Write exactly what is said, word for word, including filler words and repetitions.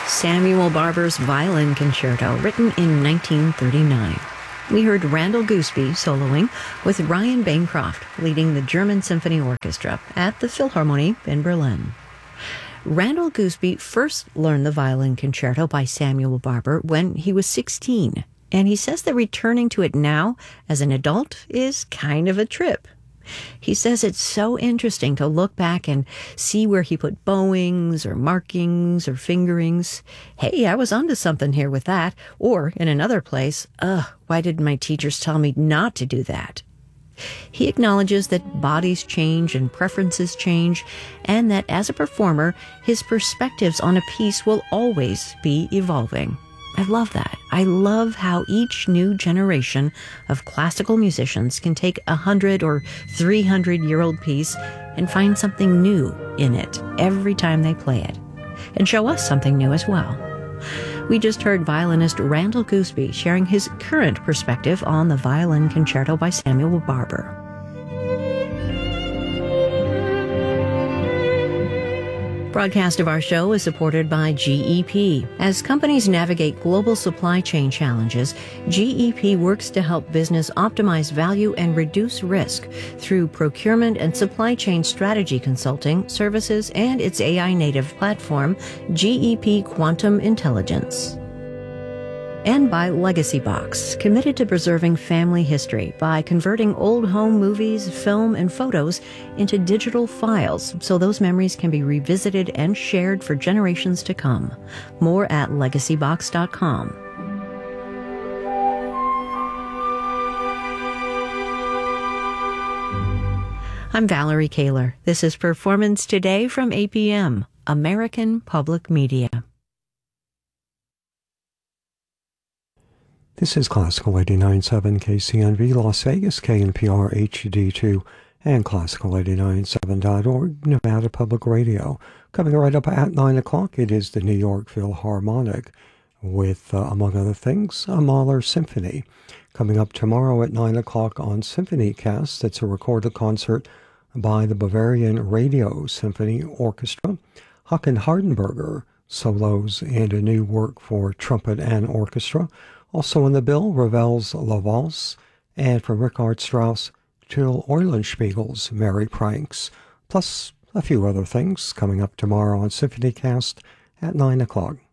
Samuel Barber's Violin Concerto, written in nineteen thirty-nine. We heard Randall Gooseby soloing with Ryan Bancroft leading the German Symphony Orchestra at the Philharmonie in Berlin. Randall Gooseby first learned the Violin Concerto by Samuel Barber when he was sixteen, and he says that returning to it now as an adult is kind of a trip. He says it's so interesting to look back and see where he put bowings or markings or fingerings. Hey, I was onto something here with that. Or in another place, ugh, why didn't my teachers tell me not to do that? He acknowledges that bodies change and preferences change, and that as a performer, his perspectives on a piece will always be evolving. I love that. I love how each new generation of classical musicians can take a hundred or three hundred year old piece and find something new in it every time they play it, and show us something new as well. We just heard violinist Randall Gooseby sharing his current perspective on the Violin Concerto by Samuel Barber. Broadcast of our show is supported by G E P. As companies navigate global supply chain challenges, G E P works to help business optimize value and reduce risk through procurement and supply chain strategy consulting, services, and its A I-native platform, G E P Quantum Intelligence. And by Legacy Box, committed to preserving family history by converting old home movies, film, and photos into digital files so those memories can be revisited and shared for generations to come. More at legacy box dot com. I'm Valerie Kaler. This is Performance Today from A P M, American Public Media. This is Classical eighty-nine point seven K C N V Las Vegas, K N P R H D two, and Classical eighty-nine point seven dot org, Nevada Public Radio. Coming right up at nine o'clock, it is the New York Philharmonic with, uh, among other things, a Mahler Symphony. Coming up tomorrow at nine o'clock on SymphonyCast, it's a recorded concert by the Bavarian Radio Symphony Orchestra. Håkan Hardenberger solos and a new work for trumpet and orchestra. Also in the bill, Ravel's La Valse, and from Richard Strauss, Till Eulenspiegel's Merry Pranks, plus a few other things coming up tomorrow on SymphonyCast at nine o'clock.